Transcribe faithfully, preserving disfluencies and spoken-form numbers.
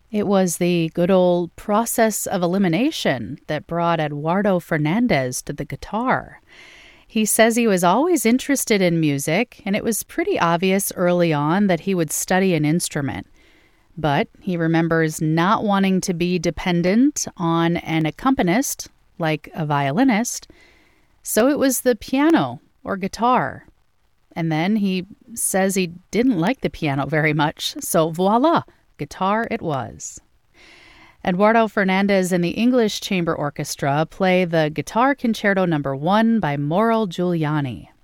It was the good old process of elimination that brought Eduardo Fernandez to the guitar. He says he was always interested in music, and it was pretty obvious early on that he would study an instrument. But he remembers not wanting to be dependent on an accompanist, like a violinist, so it was the piano or guitar. And then he says he didn't like the piano very much, so voila, guitar it was. Eduardo Fernandez and the English Chamber Orchestra play the Guitar Concerto Number One by Mauro Giuliani.